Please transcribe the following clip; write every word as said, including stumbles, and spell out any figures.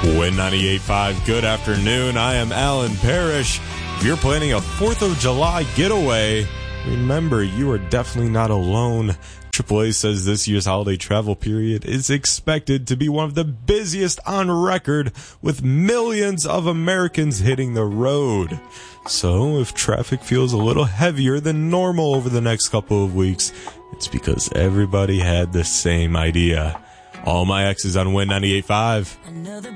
Win ninety-eight point five, good afternoon. I am Alan Parrish. If you're planning a fourth of July getaway, remember, you are definitely not alone. triple A says this year's holiday travel period is expected to be one of the busiest on record, with millions of Americans hitting the road. So if traffic feels a little heavier than normal over the next couple of weeks, it's because everybody had the same idea. All my exes on Win ninety-eight point five.